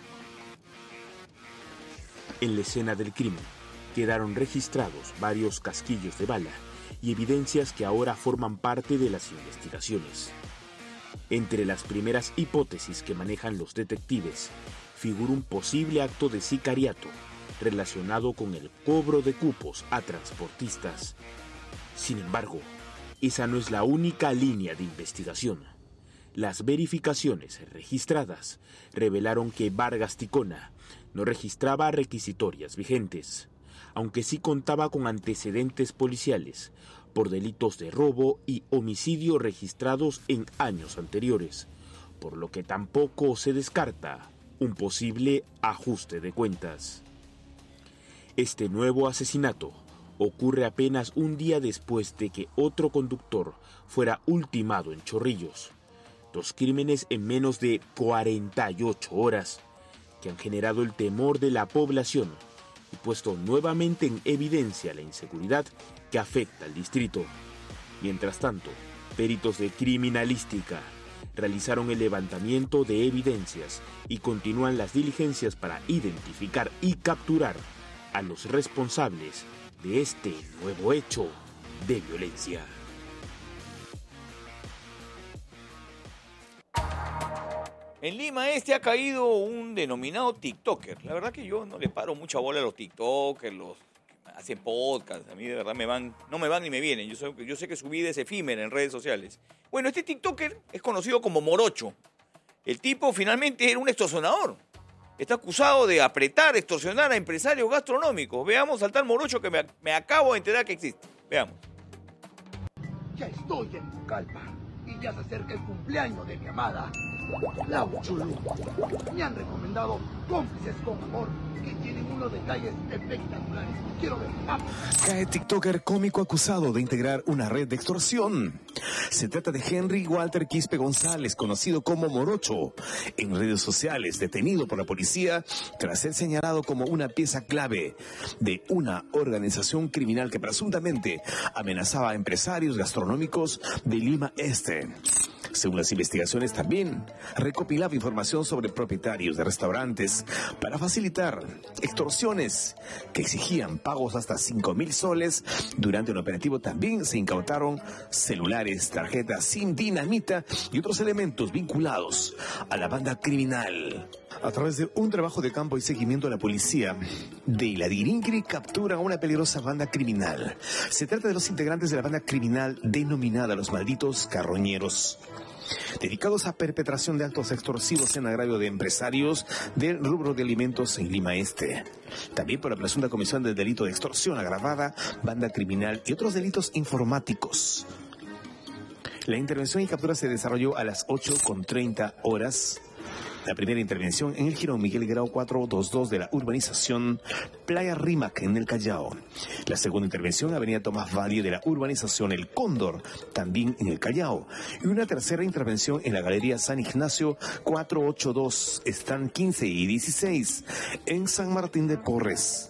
L: En la escena del crimen quedaron registrados varios casquillos de bala y evidencias que ahora forman parte de las investigaciones. Entre las primeras hipótesis que manejan los detectives figura un posible acto de sicariato relacionado con el cobro de cupos a transportistas. Sin embargo, esa no es la única línea de investigación. Las verificaciones registradas revelaron que Vargas Ticona no registraba requisitorias vigentes, aunque sí contaba con antecedentes policiales por delitos de robo y homicidio registrados en años anteriores, por lo que tampoco se descarta un posible ajuste de cuentas. Este nuevo asesinato ocurre apenas un día después de que otro conductor fuera ultimado en Chorrillos. Dos crímenes en menos de cuarenta y ocho horas que han generado el temor de la población y puesto nuevamente en evidencia la inseguridad que afecta al distrito. Mientras tanto, peritos de criminalística realizaron el levantamiento de evidencias y continúan las diligencias para identificar y capturar a los responsables de este nuevo hecho de violencia.
A: En Lima Este ha caído un denominado TikToker. La verdad que yo no le paro mucha bola a los TikTokers, los que hacen podcast. A mí de verdad me van, no me van ni me vienen. Yo sé, yo sé que su vida es efímera en redes sociales. Bueno, este TikToker es conocido como Morocho. El tipo finalmente era un extorsionador. Está acusado de apretar, extorsionar a empresarios gastronómicos. Veamos al tal Morocho que me, me acabo de enterar que existe. Veamos.
M: Ya estoy en Pucallpa y ya se acerca el cumpleaños de mi amada, Lau Chulú. Me han recomendado Cómplices con Amor, que tienen unos detalles espectaculares. Quiero ver. ¡Vamos!
C: Cae TikToker cómico acusado de integrar una red de extorsión. Se trata de Henry Walter Quispe González, conocido como Morocho, en redes sociales, detenido por la policía tras ser señalado como una pieza clave de una organización criminal que presuntamente amenazaba a empresarios gastronómicos de Lima Este. Según las investigaciones, también recopilaba información sobre propietarios de restaurantes para facilitar extorsiones que exigían pagos hasta cinco mil soles. Durante un operativo también se incautaron celulares, tarjetas SIM, dinamita y otros elementos vinculados a la banda criminal. A través de un trabajo de campo y seguimiento, la policía de la Dirincri captura a una peligrosa banda criminal. Se trata de los integrantes de la banda criminal denominada Los Malditos Carroñeros, dedicados a perpetración de actos extorsivos en agravio de empresarios del rubro de alimentos en Lima Este. También por la presunta comisión del delito de extorsión agravada, banda criminal y otros delitos informáticos. La intervención y captura se desarrolló a las ocho con treinta horas. La primera intervención en el Jirón Miguel Grau cuatrocientos veintidós de la urbanización Playa Rímac en el Callao. La segunda intervención, Avenida Tomás Valle de la urbanización El Cóndor, también en el Callao. Y una tercera intervención en la Galería San Ignacio cuatrocientos ochenta y dos, están quince y dieciséis, en San Martín de Porres.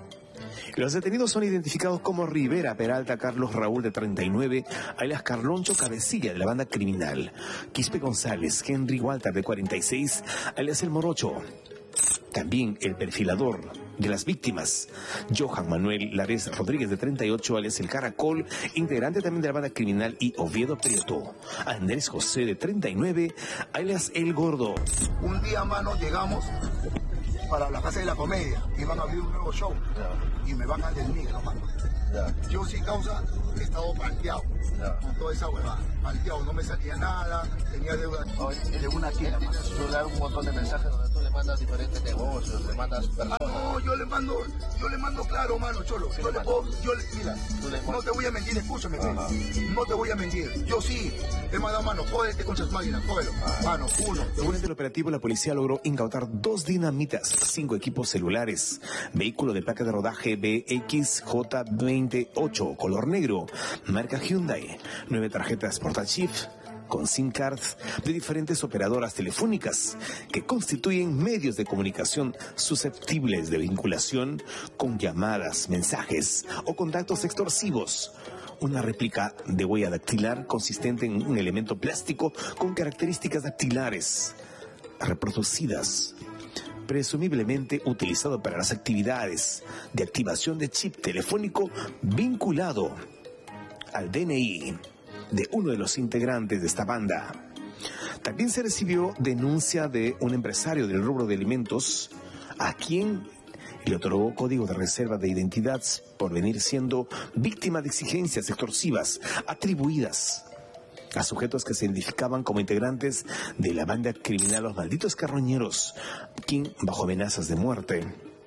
C: Los detenidos son identificados como Rivera Peralta Carlos Raúl, de treinta y nueve, alias Carloncho Cabecilla, de la banda criminal. Quispe González Henry Walter, de cuarenta y seis, alias El Morocho. También el perfilador de las víctimas, Johan Manuel Lares Rodríguez, de treinta y ocho, alias El Caracol, integrante también de la banda criminal, y Oviedo Prieto. Andrés José, de treinta y nueve, alias El Gordo.
M: Un día, mano, llegamos para la Casa de la Comedia y van a abrir un nuevo show y me van a del negro, mano. Yo sí, causa, he estado palteado con toda esa huevada. Palteado, no me salía nada, tenía deuda de una tienda.
H: Tú le das un montón de mensajes donde tú le mandas diferentes negocios, le mandas personas.
M: No, yo le mando, yo le mando claro, mano, cholo. Yo le puedo, yo le, mira, no te voy a mentir, escúchame, no te voy a mentir. Yo sí, he mandado, mano, jódete con sus máquinas, jódelo. Mano, uno.
C: Durante el operativo, la policía logró incautar dos dinamitas, cinco equipos celulares, vehículo de placa de rodaje B X J veintiocho, color negro, marca Hyundai, nueve tarjetas portachip con SIM cards de diferentes operadoras telefónicas que constituyen medios de comunicación susceptibles de vinculación con llamadas, mensajes o contactos extorsivos. Una réplica de huella dactilar consistente en un elemento plástico con características dactilares reproducidas, presumiblemente utilizado para las actividades de activación de chip telefónico vinculado al D N I de uno de los integrantes de esta banda. También se recibió denuncia de un empresario del rubro de alimentos a quien le otorgó código de reserva de identidad por venir siendo víctima de exigencias extorsivas atribuidas a sujetos que se identificaban como integrantes de la banda criminal Los Malditos Carroñeros, quien, bajo amenazas de muerte,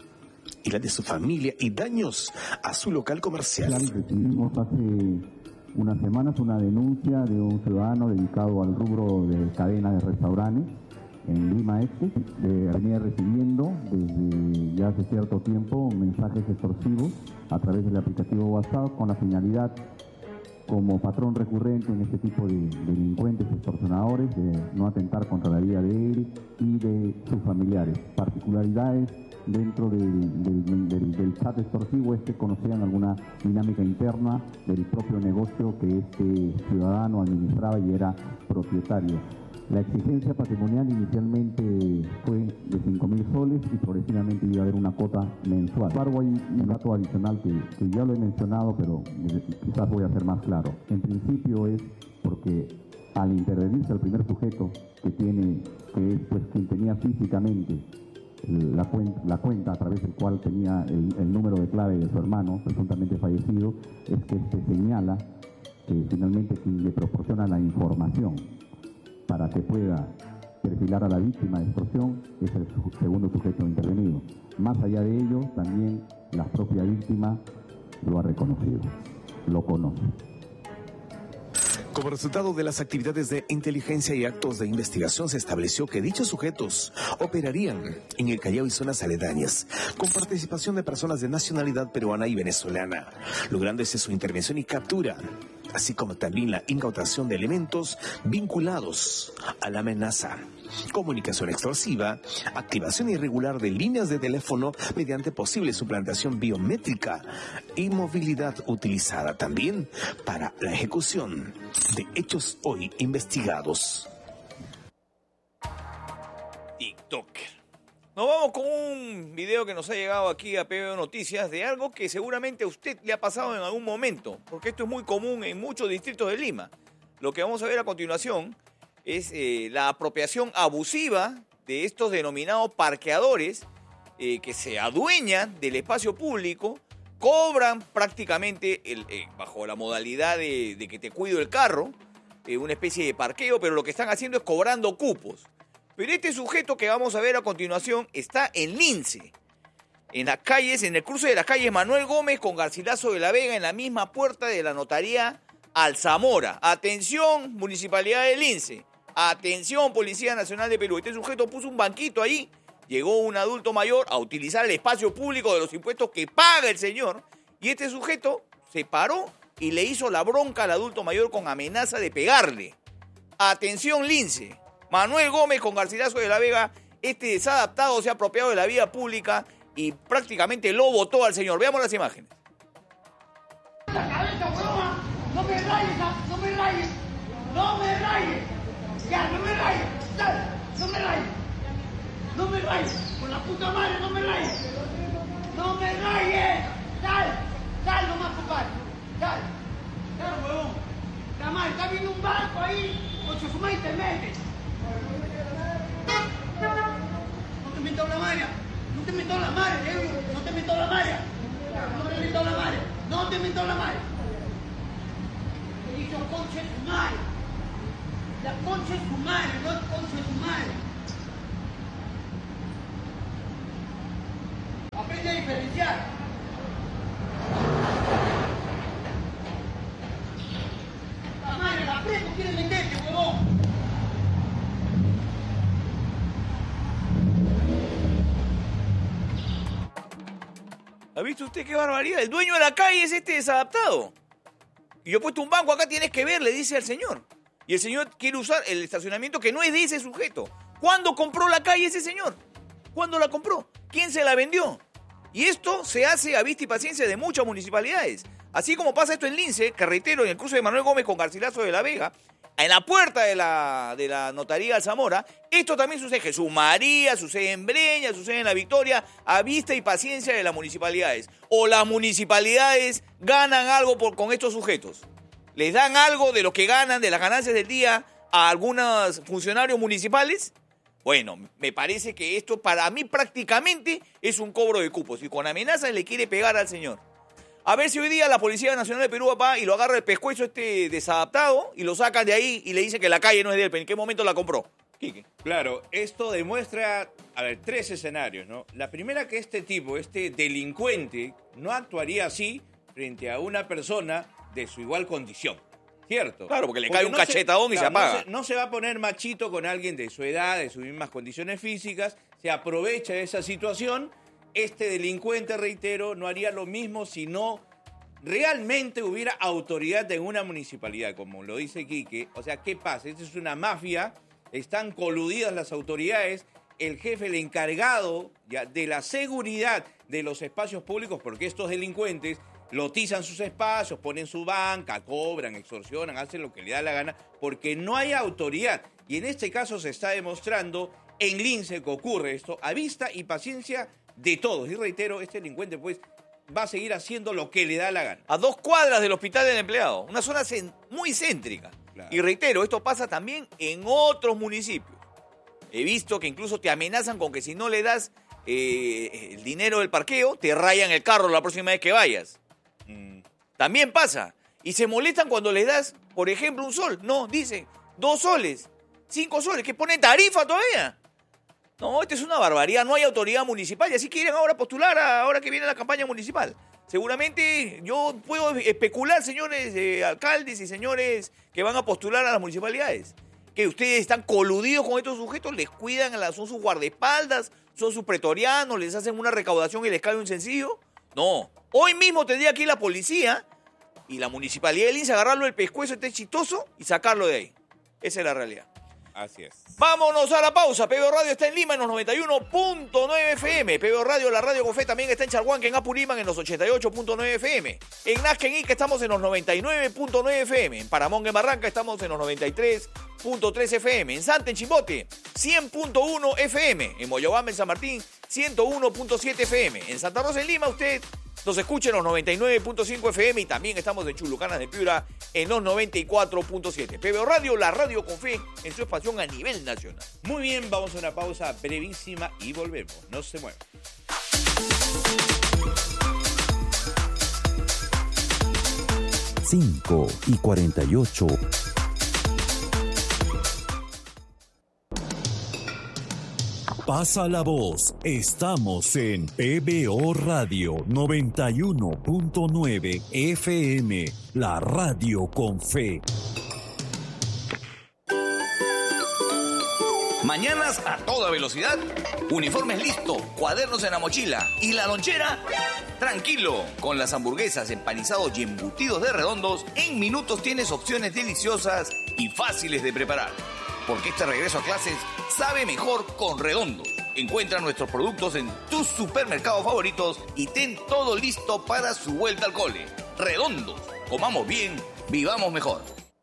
C: y la de su familia y daños a su local comercial.
N: Recibimos hace unas semanas una denuncia de un ciudadano dedicado al rubro de cadena de restaurantes en Lima Este. De, venía recibiendo desde ya hace cierto tiempo mensajes extorsivos a través del aplicativo WhatsApp con la finalidad, como patrón recurrente en este tipo de delincuentes extorsionadores, de no atentar contra la vida de él y de sus familiares. Particularidades dentro del, del, del, del chat extorsivo es que conocían alguna dinámica interna del propio negocio que este ciudadano administraba y era propietario. La exigencia patrimonial inicialmente fue de cinco mil soles y progresivamente iba a haber una cuota mensual. Sin embargo, hay un dato adicional que, que ya lo he mencionado, pero quizás voy a ser más claro. En principio es porque al intervenirse el primer sujeto que tiene, que es pues quien tenía físicamente la cuenta, la cuenta a través del cual tenía el, el número de clave de su hermano presuntamente fallecido, es que se señala que finalmente quien le proporciona la información para que pueda perfilar a la víctima de extorsión es el su segundo sujeto intervenido. Más allá de ello, también la propia víctima lo ha reconocido, lo conoce.
C: Como resultado de las actividades de inteligencia y actos de investigación, se estableció que dichos sujetos operarían en el Callao y zonas aledañas, con participación de personas de nacionalidad peruana y venezolana, lográndose su intervención y captura, así como también la incautación de elementos vinculados a la amenaza, comunicación extorsiva, activación irregular de líneas de teléfono mediante posible suplantación biométrica y movilidad utilizada también para la ejecución de hechos hoy investigados.
A: TikToker. Nos vamos con un video que nos ha llegado aquí a P B O Noticias de algo que seguramente a usted le ha pasado en algún momento, porque esto es muy común en muchos distritos de Lima. Lo que vamos a ver a continuación es eh, la apropiación abusiva de estos denominados parqueadores eh, que se adueñan del espacio público, cobran prácticamente el, eh, bajo la modalidad de, de que te cuido el carro, eh, una especie de parqueo, pero lo que están haciendo es cobrando cupos. Pero este sujeto que vamos a ver a continuación está en Lince, en las calles, en el cruce de las calles Manuel Gómez con Garcilaso de la Vega, en la misma puerta de la notaría Alzamora. Atención, Municipalidad de Lince. Atención, Policía Nacional de Perú. Este sujeto puso un banquito ahí. Llegó un adulto mayor a utilizar el espacio público de los impuestos que paga el señor. Y este sujeto se paró y le hizo la bronca al adulto mayor con amenaza de pegarle. Atención, Lince. Manuel Gómez con Garcilaso de la Vega. Este desadaptado se ha apropiado de la vía pública y prácticamente lo botó al señor. Veamos las imágenes.
O: La cabeza, huevón. No me rayes, no me rayes. No me rayes. Ya, no me rayes. Sal, no me rayes. No me rayes. Por la puta madre, no me rayes. No me rayes. Sal, sal nomás, compadre. Sal. Sal, huevón. La madre, está viendo un barco ahí. Con su suma y te metes. No te metas la madre. No te metas la madre, eh. No te metas la madre. No te metas la madre. No te metas la madre. He dicho concha de su madre. La concha de su madre, no es concha de su madre. Aprende a diferenciar. La madre, la preso quiere meterte, huevón.
A: ¿Ha visto usted qué barbaridad? El dueño de la calle es este desadaptado. Y yo he puesto un banco acá, tienes que ver, le dice al señor. Y el señor quiere usar el estacionamiento que no es de ese sujeto. ¿Cuándo compró la calle ese señor? ¿Cuándo la compró? ¿Quién se la vendió? Y esto se hace a vista y paciencia de muchas municipalidades. Así como pasa esto en Lince, carretero, en el cruce de Manuel Gómez con Garcilaso de la Vega, en la puerta de la, de la notaría Alzamora, esto también sucede en Jesús María, sucede en Breña, sucede en La Victoria, a vista y paciencia de las municipalidades. O las municipalidades ganan algo por, con estos sujetos. ¿Les dan algo de lo que ganan, de las ganancias del día, a algunos funcionarios municipales? Bueno, me parece que esto para mí prácticamente es un cobro de cupos y con amenazas le quiere pegar al señor. A ver si hoy día la Policía Nacional de Perú va y lo agarra el pescuezo este desadaptado y lo sacan de ahí y le dicen que la calle no es de él. ¿En qué momento la compró? Quique.
B: Claro, esto demuestra, a ver, tres escenarios, ¿no? La primera, que este tipo, este delincuente, no actuaría así frente a una persona de su igual condición, ¿cierto?
A: Claro, porque le cae un no cachetadón se, y claro, se apaga.
B: No se, no se va a poner machito con alguien de su edad, de sus mismas condiciones físicas, se aprovecha de esa situación. Este delincuente, reitero, no haría lo mismo si no realmente hubiera autoridad en una municipalidad, como lo dice Quique. O sea, ¿qué pasa? Esta es una mafia, están coludidas las autoridades, el jefe, el encargado ya de la seguridad de los espacios públicos, porque estos delincuentes lotizan sus espacios, ponen su banca, cobran, extorsionan, hacen lo que le da la gana, porque no hay autoridad. Y en este caso se está demostrando en Lince que ocurre esto, a vista y paciencia de todos. Y reitero, este delincuente pues va a seguir haciendo lo que le da la gana.
A: A dos cuadras del hospital del empleado, una zona cen- muy céntrica. Claro. Y reitero, esto pasa también en otros municipios. He visto que incluso te amenazan con que si no le das eh, el dinero del parqueo, te rayan el carro la próxima vez que vayas. Mm. También pasa. Y se molestan cuando les das, por ejemplo, un sol. No, dice, dos soles, cinco soles, que ponen tarifa todavía. No, esto es una barbaridad, no hay autoridad municipal y así quieren ahora postular a, ahora que viene la campaña municipal. Seguramente yo puedo especular, señores eh, alcaldes y señores que van a postular a las municipalidades, que ustedes están coludidos con estos sujetos, les cuidan, son sus guardaespaldas, son sus pretorianos, les hacen una recaudación y les cae un sencillo. No, hoy mismo tendría que ir la policía y la municipalidad de Lince agarrarlo del pescuezo este chistoso y sacarlo de ahí. Esa es la realidad.
B: Así es.
A: Vámonos a la pausa. P B O Radio está en Lima en los noventa y uno punto nueve F M. P B O Radio, la radio con fe, también está en Charhuanca, en Apurímac, en los ochenta y ocho punto nueve F M. En Nazca, en Ica, estamos en los noventa y nueve punto nueve F M. En Paramonga, en Barranca, estamos en los noventa y tres punto tres F M. En Santa, en Chimbote, cien punto uno F M. En Moyobamba, en San Martín, ciento uno punto siete F M. En Santa Rosa, en Lima, usted nos escucha en los noventa y nueve punto cinco F M y también estamos en Chulucanas de Piura en los noventa y cuatro punto siete. P B O Radio, la radio con fe en su expansión a nivel nacional.
B: Muy bien, vamos a una pausa brevísima y volvemos. No se muevan.
P: cinco y cuarenta y ocho. Pasa la voz, estamos en P B O Radio noventa y uno punto nueve F M, la radio con fe.
A: Mañanas a toda velocidad, uniformes listos, cuadernos en la mochila y la lonchera, tranquilo. Con las hamburguesas, empanizados y embutidos de Redondos, en minutos tienes opciones deliciosas y fáciles de preparar. Porque este regreso a clases sabe mejor con Redondos. Encuentra nuestros productos en tus supermercados favoritos y ten todo listo para su vuelta al cole. Redondos, comamos bien, vivamos mejor.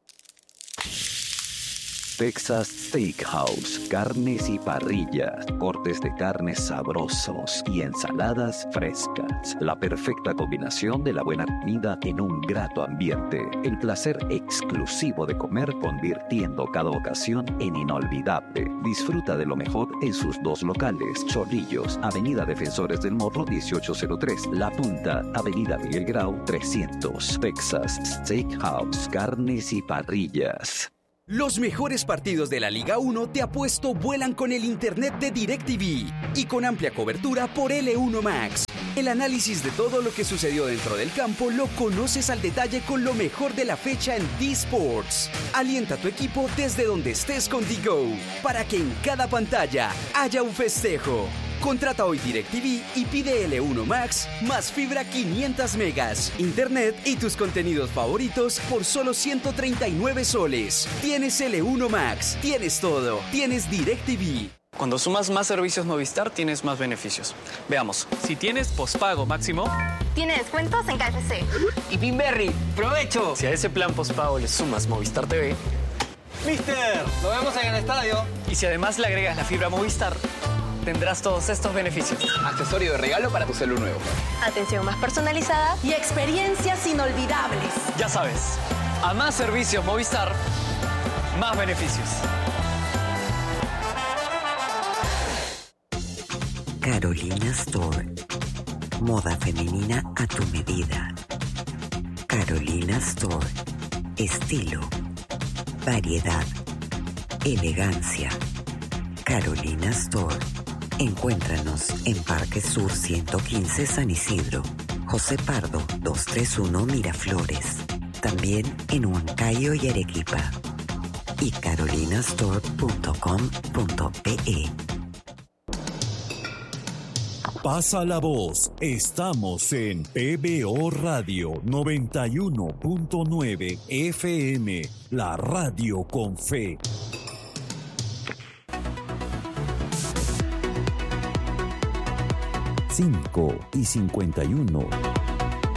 P: Texas Steakhouse, carnes y parrillas, cortes de carnes sabrosos y ensaladas frescas. La perfecta combinación de la buena comida en un grato ambiente. El placer exclusivo de comer, convirtiendo cada ocasión en inolvidable. Disfruta de lo mejor en sus dos locales. Chorrillos, Avenida Defensores del Morro dieciocho cero tres. La Punta, Avenida Miguel Grau trescientos. Texas Steakhouse, carnes y parrillas.
Q: Los mejores partidos de la Liga uno de Apuesto vuelan con el internet de DirecTV y con amplia cobertura por L uno Max. El análisis de todo lo que sucedió dentro del campo lo conoces al detalle con lo mejor de la fecha en D-Sports. Alienta a tu equipo desde donde estés con D-Go para que en cada pantalla haya un festejo. Contrata hoy DirecTV y pide L uno Max más fibra quinientos megas, internet y tus contenidos favoritos por solo ciento treinta y nueve soles. Tienes L uno Max, tienes todo, tienes DirecTV.
R: Cuando sumas más servicios Movistar, tienes más beneficios. Veamos.
S: Si tienes pospago máximo,
T: tiene descuentos en K F C.
R: Y Pinberry, ¡provecho! Si a ese plan pospago le sumas Movistar T V,
S: ¡Mister! Lo vemos en el estadio.
R: Y si además le agregas la fibra Movistar, tendrás todos estos beneficios.
S: Accesorio de regalo para tu celular nuevo.
T: Atención más personalizada y experiencias inolvidables.
R: Ya sabes, a más servicios Movistar, más beneficios.
U: Carolina Store. Moda femenina a tu medida. Carolina Store. Estilo, variedad, elegancia, Carolina Store. Encuéntranos en Parque Sur ciento quince San Isidro, José Pardo doscientos treinta y uno Miraflores, también en Huancayo y Arequipa, y carolinastore punto com punto pe.
E: Pasa la voz, estamos en P B O Radio noventa y uno punto nueve F M, la radio con fe. cinco y cincuenta y uno.